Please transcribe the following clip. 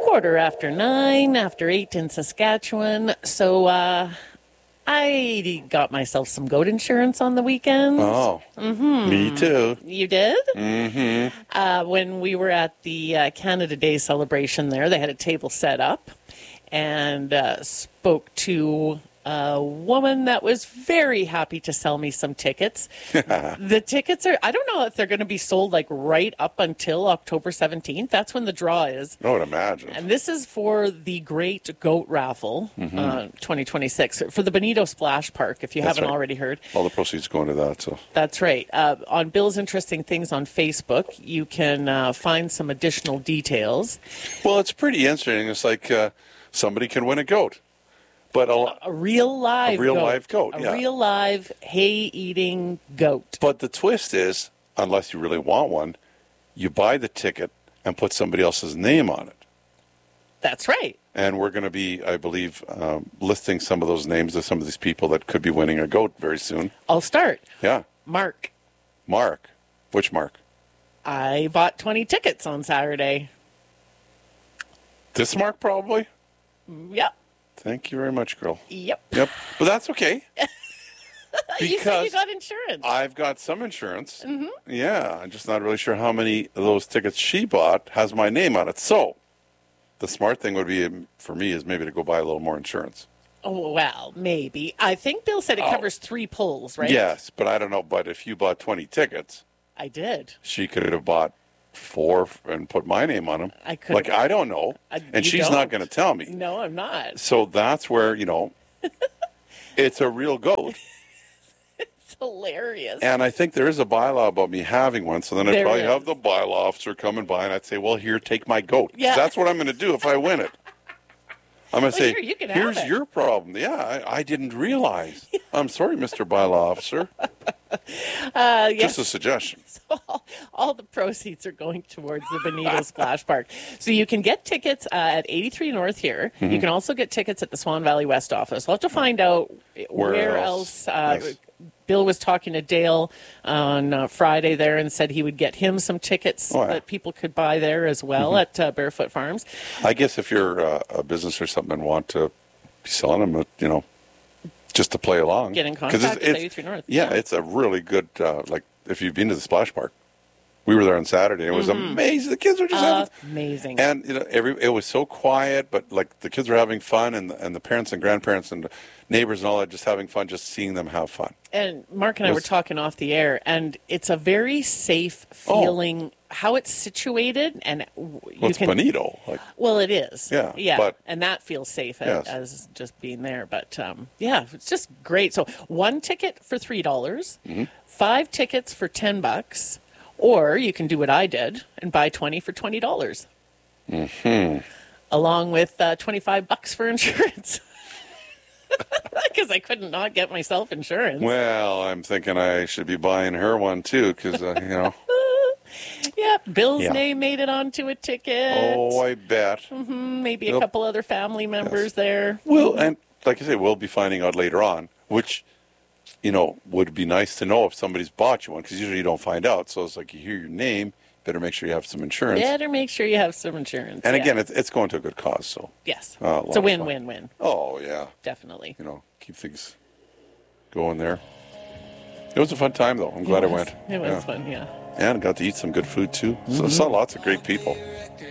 9:15 after 8 in Saskatchewan. So I got myself some goat insurance on the weekend. Oh, me too. You did? Mm-hmm. When we were at the Canada Day celebration there, they had a table set up and spoke to a woman that was very happy to sell me some tickets. The tickets are, I don't know if they're going to be sold like right up until October 17th. That's when the draw is. I would imagine. And this is for the Great Goat Raffle 2026 for the Bonito Splash Park, if you haven't already heard. All the proceeds going to that. So That's right. On Bill's Interesting Things on Facebook, you can find some additional details. Well, it's pretty interesting. It's like somebody can win a goat. But A real live goat. A real live hay-eating goat. But the twist is, unless you really want one, you buy the ticket and put somebody else's name on it. That's right. And we're going to be, I believe, listing some of those names of some of these people that could be winning a goat very soon. I'll start. Yeah. Mark. Mark. Which Mark? I bought 20 tickets on Saturday. This Mark, probably? Yep. Thank you very much, girl. Yep. Yep. But that's okay. You said you got insurance. I've got some insurance. Mm-hmm. Yeah. I'm just not really sure how many of those tickets she bought has my name on it. So the smart thing would be, for me, is maybe to go buy a little more insurance. Oh, well, maybe. I think Bill said it covers 3 pulls, right? Yes, but I don't know. But if you bought 20 tickets, I did. she could have bought 4 and put my name on them. I could. Like, I don't know. And she's not going to tell me. No, I'm not. So that's where, it's a real goat. It's hilarious. And I think there is a bylaw about me having one. So then I'd There probably is. have the bylaw officer coming by and I'd say, well, here, take my goat. 'Cause Yeah. that's what I'm going to do if I win it. I'm going to say, here, you can have here's it." your problem. Yeah, I didn't realize. I'm sorry, Mr. Bylaw Officer. Yes. Just a suggestion. So all the proceeds are going towards the Bonito Splash Park. So you can get tickets at 83 North here. Mm-hmm. You can also get tickets at the Swan Valley West office. We'll have to find out where else. Yes. Bill was talking to Dale on Friday there and said he would get him some tickets that people could buy there as well at Barefoot Farms. I guess if you're a business or something and want to be selling them, just to play along. Get in contact with 83 North. Yeah, it's a really good, if you've been to the Splash Park. We were there on Saturday. It was amazing. The kids were just having amazing. And it was so quiet, but like the kids were having fun, and the parents and grandparents and neighbors and all that just having fun, just seeing them have fun. And Mark and I were talking off the air, and it's a very safe feeling how it's situated, and It's bonito. Well, it is. Yeah. But, and that feels safe as just being there. But it's just great. So 1 ticket for $3, 5 tickets for $10. Or you can do what I did and buy 20 for $20. Along with $25 for insurance. Because I couldn't not get myself insurance. Well, I'm thinking I should be buying her one too, because Yeah, Bill's name made it onto a ticket. Oh, I bet. Maybe a couple other family members there. Well, and like I say, we'll be finding out later on, which would be nice to know if somebody's bought you one, because usually you don't find out. So it's like you hear your name, better make sure you have some insurance. Better make sure you have some insurance. And again, it's going to a good cause. So yes, it's a win-win-win. Oh, yeah. Definitely. Keep things going there. It was a fun time, though. I'm glad I went. It was fun, yeah. And got to eat some good food, too. So I saw lots of great people.